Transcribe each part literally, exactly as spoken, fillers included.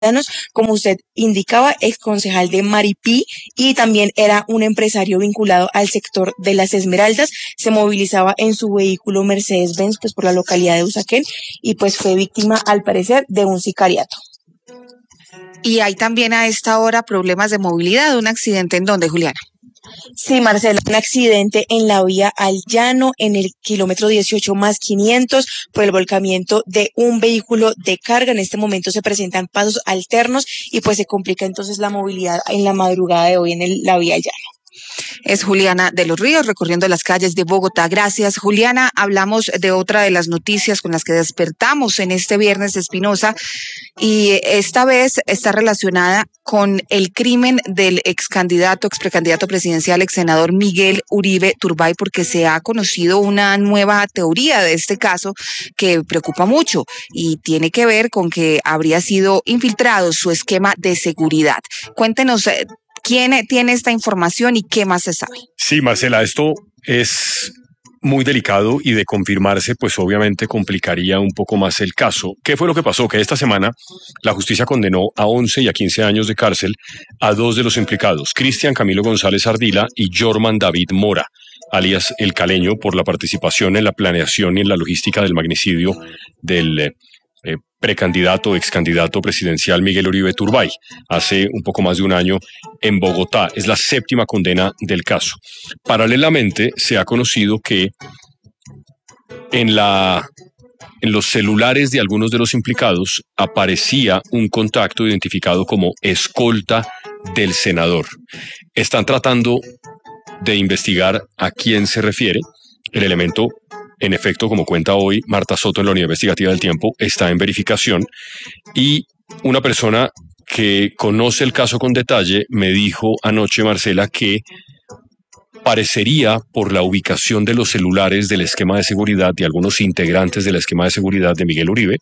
como usted indicaba, ex concejal de Maripí y también era un empresario vinculado al sector de las Esmeraldas. Se movilizaba en su vehículo Mercedes-Benz pues por la localidad de Usaquén y pues fue víctima al parecer de un sicariato. Y hay también a esta hora problemas de movilidad, un accidente en donde, Juliana. Sí, Marcela, un accidente en la vía al llano en el kilómetro dieciocho más quinientos por el volcamiento de un vehículo de carga. En este momento se presentan pasos alternos y pues se complica entonces la movilidad en la madrugada de hoy en el, la vía al llano. Es Juliana de los Ríos recorriendo las calles de Bogotá. Gracias, Juliana. Hablamos de otra de las noticias con las que despertamos en este viernes, Espinosa, y esta vez está relacionada con el crimen del ex candidato, ex precandidato presidencial, ex senador Miguel Uribe Turbay, porque se ha conocido una nueva teoría de este caso que preocupa mucho y tiene que ver con que habría sido infiltrado su esquema de seguridad. Cuéntenos, ¿quién tiene esta información y qué más se sabe? Sí, Marcela, esto es muy delicado y de confirmarse, pues obviamente complicaría un poco más el caso. ¿Qué fue lo que pasó? Que esta semana la justicia condenó a once y a quince años de cárcel a dos de los implicados, Cristian Camilo González Ardila y Jorman David Mora, alias El Caleño, por la participación en la planeación y en la logística del magnicidio del eh, eh, precandidato, excandidato presidencial Miguel Uribe Turbay, hace un poco más de un año en Bogotá. Es la séptima condena del caso. Paralelamente, se ha conocido que en, la, en los celulares de algunos de los implicados aparecía un contacto identificado como escolta del senador. Están tratando de investigar a quién se refiere. El elemento, en efecto, como cuenta hoy Marta Soto en la Unidad Investigativa del Tiempo, está en verificación y una persona que conoce el caso con detalle me dijo anoche, Marcela, que parecería, por la ubicación de los celulares del esquema de seguridad de algunos integrantes del esquema de seguridad de Miguel Uribe,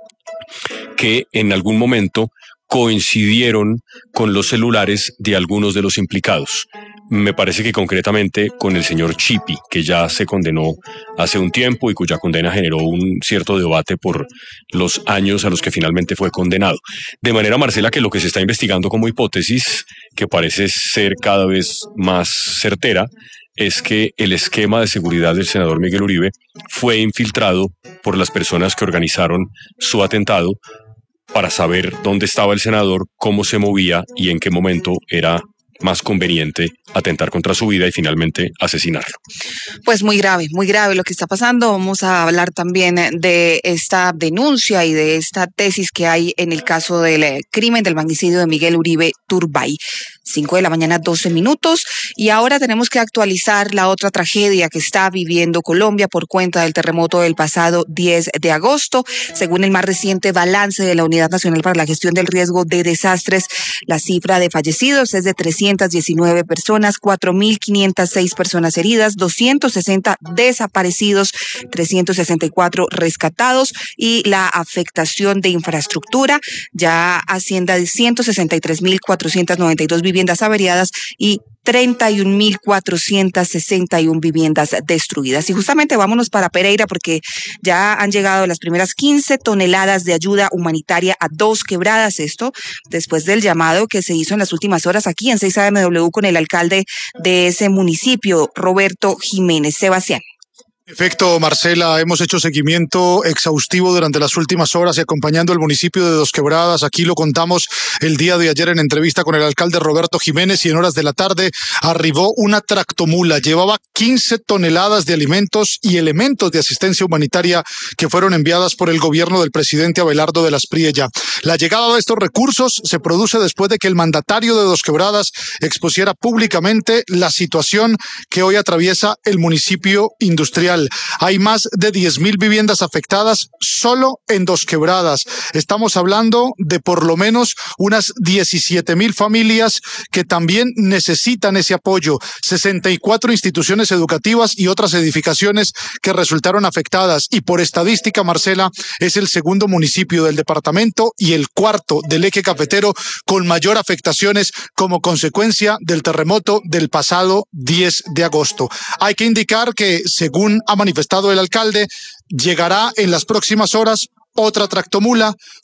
que en algún momento coincidieron con los celulares de algunos de los implicados. Me parece que concretamente con el señor Chipi, que ya se condenó hace un tiempo y cuya condena generó un cierto debate por los años a los que finalmente fue condenado. De manera, Marcela, que lo que se está investigando como hipótesis, que parece ser cada vez más certera, es que el esquema de seguridad del senador Miguel Uribe fue infiltrado por las personas que organizaron su atentado para saber dónde estaba el senador, cómo se movía y en qué momento era más conveniente atentar contra su vida y finalmente asesinarlo. Pues muy grave, muy grave lo que está pasando. Vamos a hablar también de esta denuncia y de esta tesis que hay en el caso del crimen del magnicidio de Miguel Uribe Turbay. cinco de la mañana, doce minutos. Y ahora tenemos que actualizar la otra tragedia que está viviendo Colombia por cuenta del terremoto del pasado diez de agosto. Según el más reciente balance de la Unidad Nacional para la Gestión del Riesgo de Desastres, la cifra de fallecidos es de trescientas diecinueve personas, cuatro mil quinientas seis personas heridas, doscientos sesenta desaparecidos, trescientos sesenta y cuatro rescatados y la afectación de infraestructura ya asciende a ciento sesenta y tres mil cuatrocientas noventa y dos viviendas averiadas y treinta y un mil cuatrocientas sesenta y una viviendas destruidas. Y justamente vámonos para Pereira porque ya han llegado las primeras quince toneladas de ayuda humanitaria a Dos Quebradas. Esto después del llamado que se hizo en las últimas horas aquí en seis A M W con el alcalde de ese municipio, Roberto Jiménez. Sebastián. En efecto, Marcela, hemos hecho seguimiento exhaustivo durante las últimas horas y acompañando al municipio de Dos Quebradas. Aquí lo contamos el día de ayer en entrevista con el alcalde Roberto Jiménez y en horas de la tarde arribó una tractomula. Llevaba quince toneladas de alimentos y elementos de asistencia humanitaria que fueron enviadas por el gobierno del presidente Abelardo de las Priella. La llegada de estos recursos se produce después de que el mandatario de Dos Quebradas expusiera públicamente la situación que hoy atraviesa el municipio industrial. Hay más de diez mil viviendas afectadas solo en Dos Quebradas. Estamos hablando de por lo menos unas diecisiete mil familias que también necesitan ese apoyo. sesenta y cuatro instituciones educativas y otras edificaciones que resultaron afectadas. Y por estadística, Marcela, es el segundo municipio del departamento y el cuarto del eje cafetero con mayor afectaciones como consecuencia del terremoto del pasado diez de agosto. Hay que indicar que, según ha manifestado el alcalde, llegará en las próximas horas otra tractomula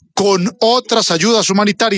con otras ayudas humanitarias